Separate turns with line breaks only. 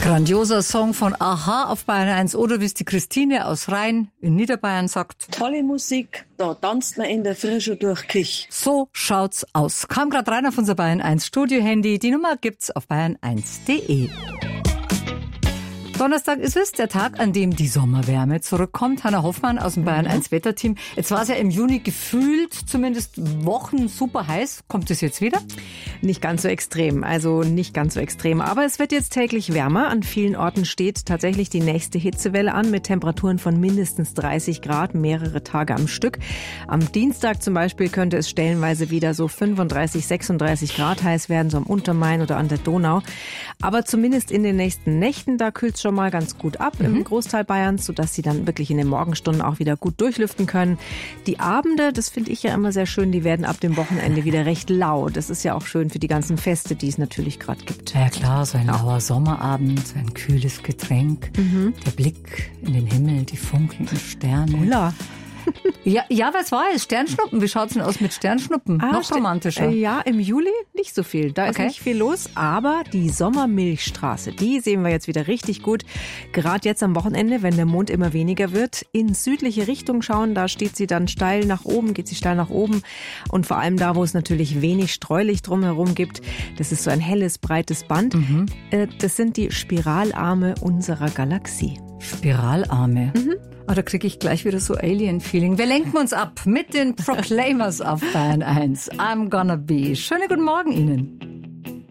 Grandioser Song von a-ha auf Bayern 1 oder wie es die Christine aus Rhein in Niederbayern sagt.
Tolle Musik, da tanzt man in der Frische durch Kich.
So schaut's aus. Kam gerade rein auf unser Bayern 1 Studio-Handy. Die Nummer gibt's auf bayern1.de. Donnerstag ist es, der Tag, an dem die Sommerwärme zurückkommt. Hanna Hoffmann aus dem Bayern 1 Wetterteam. Jetzt war es ja im Juni gefühlt, zumindest Wochen super heiß. Kommt es jetzt wieder?
Nicht ganz so extrem, aber es wird jetzt täglich wärmer. An vielen Orten steht tatsächlich die nächste Hitzewelle an mit Temperaturen von mindestens 30 Grad, mehrere Tage am Stück. Am Dienstag zum Beispiel könnte es stellenweise wieder so 35, 36 Grad heiß werden, so am Untermain oder an der Donau. Aber zumindest in den nächsten Nächten, da kühlt es schon mal ganz gut ab im Großteil Bayerns, sodass sie dann wirklich in den Morgenstunden auch wieder gut durchlüften können. Die Abende, das finde ich ja immer sehr schön, die werden ab dem Wochenende wieder recht lau. Das ist ja auch schön für die ganzen Feste, die es natürlich gerade gibt.
Ja klar, so ein lauer Sommerabend, ein kühles Getränk, der Blick in den Himmel, die funkelnden Sterne.
Ulla.
Ja, was war es? Sternschnuppen? Wie schaut's denn aus mit Sternschnuppen? Noch romantischer.
Ja, im Juli nicht so viel. Da ist nicht viel los. Aber die Sommermilchstraße, die sehen wir jetzt wieder richtig gut. Gerade jetzt am Wochenende, wenn der Mond immer weniger wird, in südliche Richtung schauen, da steht sie dann steil nach oben, geht sie steil nach oben. Und vor allem da, wo es natürlich wenig Streulicht drumherum gibt, das ist so ein helles, breites Band. Das sind die Spiralarme unserer Galaxie.
Spiralarme? Da kriege ich gleich wieder so Alien-Feeling. Wir lenken uns ab mit den Proclaimers auf Bayern 1. I'm gonna be. Schönen guten Morgen Ihnen.